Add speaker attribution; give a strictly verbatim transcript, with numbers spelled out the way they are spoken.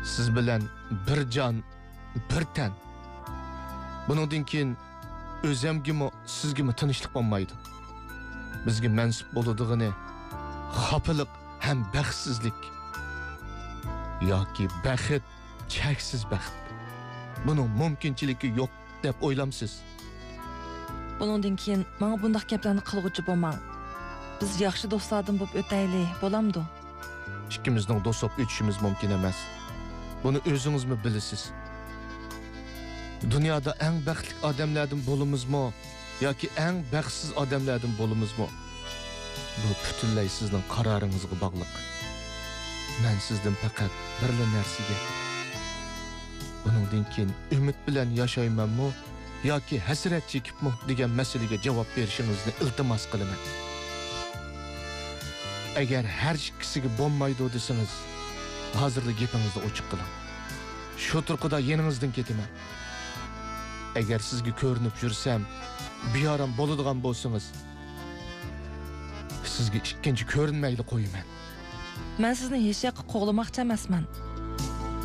Speaker 1: siz bilan bir jon, bir tan. Buningdan keyin o'zimgimi, sizgimi tinchlik bo'lmaydi. Bizga mansub bo'ladigini xafalik ham baxtsizlik yoki baxt, cheksiz baxt. Buning mumkinchiligi yo'q deb o'ylamsiz.
Speaker 2: Buningdan keyin menga bundaq gaplarni qilg'uchi bo'lmang. Biz yaxshi do'stlardan bo'lib o'taylik, bo'lamdi?
Speaker 1: Ikkimizning do'st bo'lib o'tishimiz mumkin emas. Buni o'zingizmi bilasiz? Dunyoda eng baxtli odamlardan bo'lamizmi yoki eng baxtsiz odamlardan bo'lamizmi? Bu butunlay sizning qaroringizga bog'liq. Men sizdan faqat bir narsaga, buningdan keyin umid bilan yashaymanmi yoki hasrat chekibmi degan masalaga javob berishingizni iltimos qilaman. Agar har ikkisiga bo'lmaydi desangiz, hozirlik gapingizni ochiq qiling. Shu turqida yeningizdan ketaman. Agar sizga ko'rinib yursam, biyoram bo'ladigan bo'lsangiz, sizga ikkinchi ko'rinmayli qo'yaman.
Speaker 2: Men sizni hech yoqqa qo'g'lamoqchi emasman.